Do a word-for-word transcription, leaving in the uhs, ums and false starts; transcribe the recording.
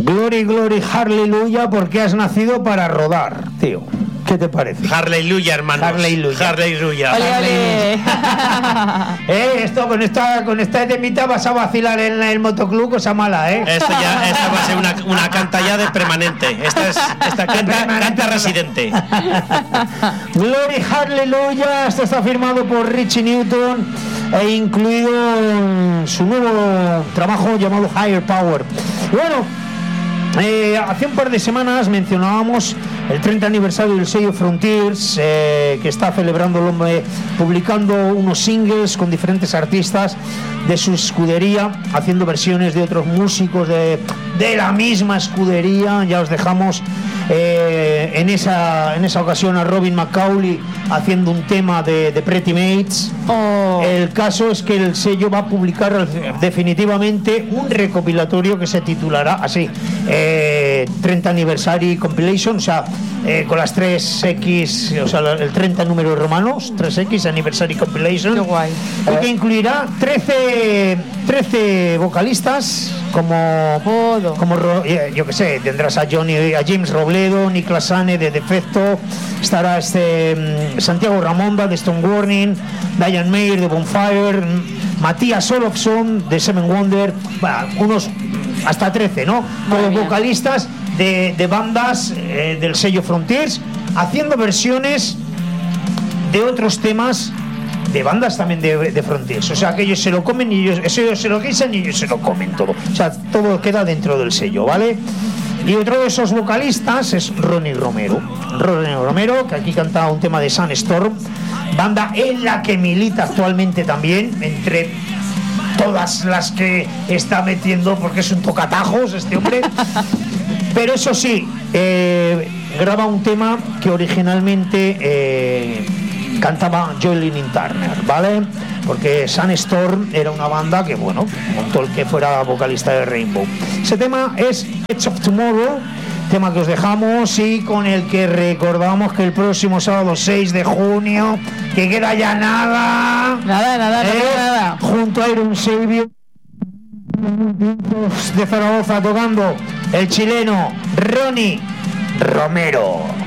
Glory, glory, hallelujah, porque has nacido para rodar, tío. ¿Qué te parece? Hallelujah, hermanos. Hallelujah. Hallelujah. Ole, ole. eh, esto con esta con esta temita vas a vacilar en el motoclub, cosa mala, ¿eh? Esto ya, esta va a ser una, una canta ya de permanente. Esta es esta canta, canta residente. Glory, hallelujah. Esto está firmado por Richie Newton e incluido en su nuevo trabajo llamado Higher Power. Bueno, Eh, hace un par de semanas mencionábamos el treinta aniversario del sello Frontiers, eh, que está celebrando el hombre, publicando unos singles con diferentes artistas de su escudería, haciendo versiones de otros músicos de, de la misma escudería. Ya os dejamos eh, en, esa, en esa ocasión a Robin McAuley haciendo un tema de, de Pretty Mates. Oh. El caso es que el sello va a publicar definitivamente un recopilatorio que se titulará así, eh, treinta Anniversary Compilation, o sea, eh, con las tres equis, o sea, el treinta números romanos, tres equis Anniversary Compilation. Qué guay. Y que incluirá trece, trece vocalistas, como, Jodo. como yo que sé, tendrás a Johnny, a James Robledo, Niklas Sane de Defecto, estará este Santiago Ramonda de Stone Warning, Diane Mayer de Bonfire, Matías Olofsson de Seven Wonder, bueno, unos hasta trece, ¿no? Todos vocalistas de, de bandas eh, del sello Frontiers, haciendo versiones de otros temas de bandas también de, de Frontiers. O sea, que ellos se lo comen y ellos, ellos se lo guisan y ellos se lo comen todo. O sea, todo queda dentro del sello, ¿vale? Y otro de esos vocalistas es Ronnie Romero. Ronnie Romero, que aquí canta un tema de Sunstorm, banda en la que milita actualmente también, entre todas las que está metiendo, porque es un tocatajos este hombre. Pero eso sí, eh, graba un tema que originalmente eh, cantaba Joylin Turner, ¿vale? Porque Sunstorm era una banda que, bueno, montó el que fuera vocalista de Rainbow. Ese tema es Edge of Tomorrow, tema que os dejamos y con el que recordamos que el próximo sábado seis de junio, que queda ya nada, Nada, nada, ¿eh? nada, nada. Junto a Iron Savior de Zaragoza, tocando el chileno Ronnie Romero.